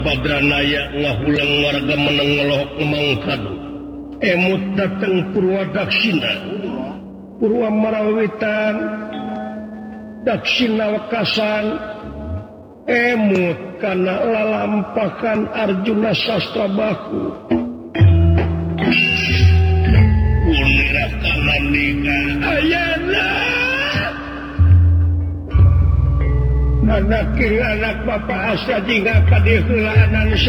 Padranaya ngahulang warga menengelok mangkadu. Emut datang Purwa Daksina. Purwa Marawitan. Daksina Wakasan. Emut karena lalampakan Arjuna Sastrabaku. Punira kanan nikah. Ayana. Anak kiri anak bapak asa jingga kadihulaanan